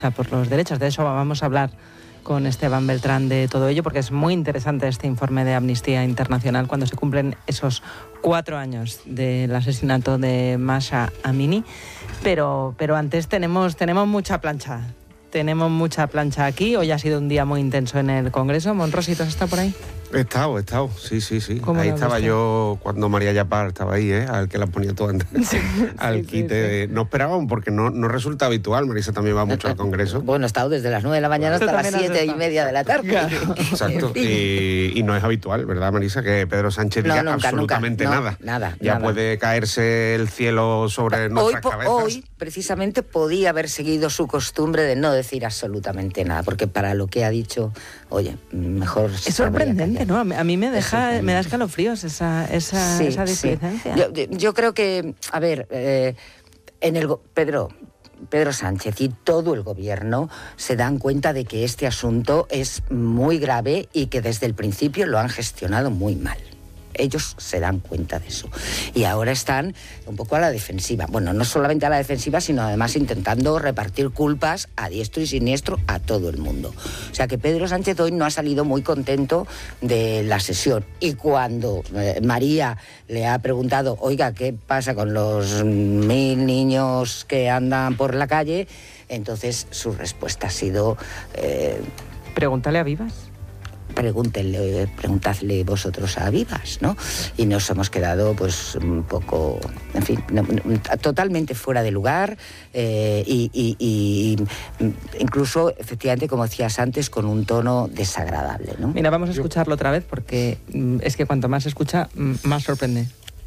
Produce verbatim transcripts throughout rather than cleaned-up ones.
por los derechos. De eso vamos a hablar con Esteban Beltrán de todo ello, porque es muy interesante este informe de Amnistía Internacional cuando se cumplen esos cuatro años del asesinato de Mahsa Amini. Pero, pero antes tenemos, tenemos mucha plancha. Tenemos mucha plancha aquí. Hoy ha sido un día muy intenso en el Congreso. Monrosi, ¿tú has estado por ahí? He estado, he estado, sí, sí, sí. ¿Cómo ahí lo estaba viste? yo cuando María Yapar estaba ahí, ¿eh? Al que la ponía todo antes. Sí, al sí, quite. sí, sí. No esperaban porque no, no resulta habitual. Marisa también va mucho al Congreso. Bueno, he estado desde las nueve de la mañana Tú hasta las también has siete y estado. media de la tarde. Claro. Exacto. En fin. Y, y no es habitual, ¿verdad, Marisa? Que Pedro Sánchez No, diga nunca, absolutamente nunca. No, nada. nada, Ya nada. puede caerse el cielo sobre Hoy, nuestras po- cabezas. hoy, precisamente, podía haber seguido su costumbre de no decir absolutamente nada, porque para lo que ha dicho, oye, mejor... Es sorprendente, ¿no? A mí- a mí me deja, me da escalofríos esa, esa, Sí, esa sí. displicencia. Yo, yo creo que, a ver, eh, en el go- Pedro, Pedro Sánchez y todo el gobierno se dan cuenta de que este asunto es muy grave y que desde el principio lo han gestionado muy mal. Ellos se dan cuenta de eso. Y ahora están un poco a la defensiva. Bueno, no solamente a la defensiva, sino además intentando repartir culpas a diestro y siniestro a todo el mundo. O sea que Pedro Sánchez hoy no ha salido muy contento de la sesión. Y cuando eh, María le ha preguntado, oiga, ¿qué pasa con los mil niños que andan por la calle? Entonces su respuesta ha sido... Eh, Pregúntale a Vivas. Pregúntenle, preguntadle vosotros a Vivas, ¿no? Y nos hemos quedado, pues, un poco, en fin, no, no, totalmente fuera de lugar eh, y, y, y incluso, efectivamente, como decías antes, con un tono desagradable, ¿no? Mira, vamos a escucharlo otra vez porque mm, es que cuanto más se escucha, mm, más sorprende.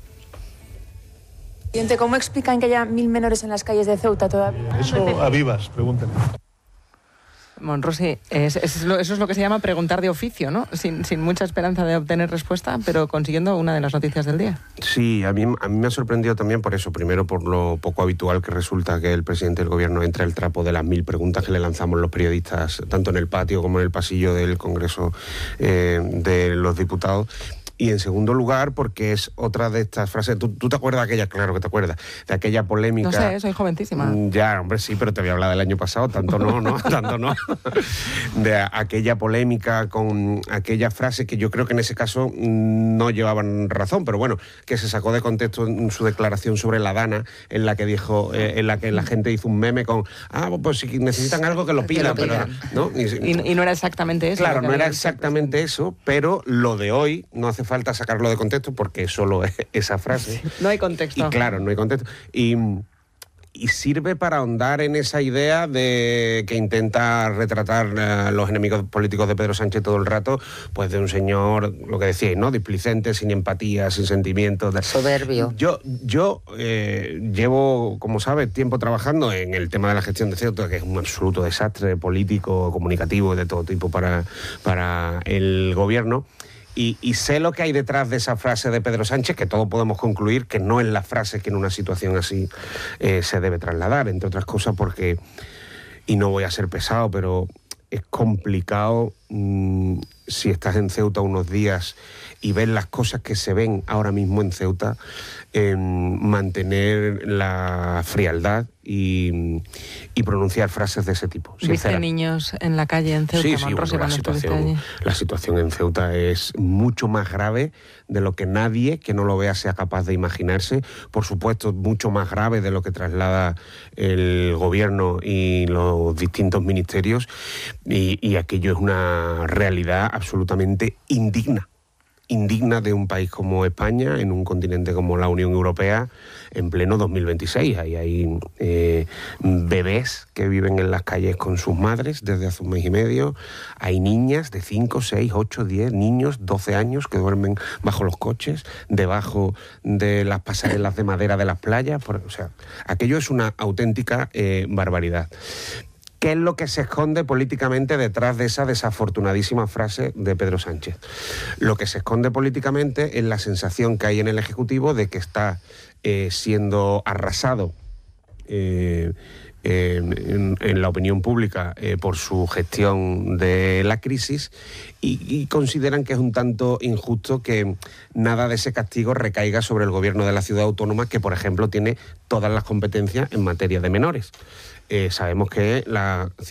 Presidente, ¿cómo explican que haya mil menores en las calles de Ceuta todavía? Eso a Vivas, pregúntenle. Monrosi, es, es lo- eso es lo que se llama preguntar de oficio, ¿no? Sin, sin mucha esperanza de obtener respuesta, pero consiguiendo una de las noticias del día. Sí, a mí, a mí me ha sorprendido también por eso. Primero, por lo poco habitual que resulta que el presidente del gobierno entre al trapo de las mil preguntas que le lanzamos los periodistas, tanto en el patio como en el pasillo del Congreso eh, de los Diputados. Y en segundo lugar, porque es otra de estas frases... ¿Tú, tú te acuerdas de aquella? Claro que te acuerdas. De aquella polémica... No sé, soy joventísima. Mm, Ya, hombre, sí, pero te voy a hablar del año pasado. Tanto no, ¿no? Tanto no. De a- aquella polémica con aquella frase que yo creo que en ese caso mm, no llevaban razón, pero bueno, que se sacó de contexto en su declaración sobre la Dana, en la que dijo, eh, en la que la gente hizo un meme con, ah, pues si necesitan algo que lo Que pidan, lo pero... pidan. ¿no? Y- Y, y no era exactamente eso. Claro, lo que no era había dicho el exactamente eso, pero lo de hoy no hace falta sacarlo de contexto porque solo es esa frase. presidente. No hay contexto. Y claro, no hay contexto. Y, y sirve para ahondar en esa idea de que intenta retratar a los enemigos políticos de Pedro Sánchez todo el rato, pues de un señor, lo que decíais, ¿no? Displicente, sin empatía, sin sentimientos. de- Soberbio. Yo, yo eh, llevo, como sabes, tiempo trabajando en el tema de la gestión de Ceuta, que es un absoluto desastre político, comunicativo y de todo tipo para, para el gobierno. Y, y sé lo que hay detrás de esa frase de Pedro Sánchez, que todos podemos concluir que no es la frase que en una situación así eh, se debe trasladar, entre otras cosas porque, y no voy a ser pesado, pero es complicado mmm, si estás en Ceuta unos días y ves las cosas que se ven ahora mismo en Ceuta, eh, mantener la frialdad y, y pronunciar frases de ese tipo. ¿Viste sincera. niños en la calle en Ceuta, Sí, sí, Monrosi, bueno, la, cuando estuviste situación, allí? la situación en Ceuta es mucho más grave de lo que nadie que no lo vea sea capaz de imaginarse. Por supuesto, mucho más grave de lo que traslada el gobierno y los distintos ministerios. Y, y aquello es una realidad absolutamente indigna. Indigna de un país como España, en un continente como la Unión Europea, en pleno dos mil veintiséis. Ahí hay eh, bebés que viven en las calles con sus madres desde hace un mes y medio. Hay niñas de cinco, seis, ocho, diez, niños, doce años que duermen bajo los coches, debajo de las pasarelas de madera de las playas. Por, o sea, aquello es una auténtica eh, barbaridad. ¿Qué es lo que se esconde políticamente detrás de esa desafortunadísima frase de Pedro Sánchez? Lo que se esconde políticamente es la sensación que hay en el Ejecutivo de que está eh, siendo arrasado eh, eh, en, en la opinión pública eh, por su gestión de la crisis y, y consideran que es un tanto injusto que nada de ese castigo recaiga sobre el gobierno de la ciudad autónoma, que, por ejemplo, tiene todas las competencias en materia de menores. Eh, sabemos que la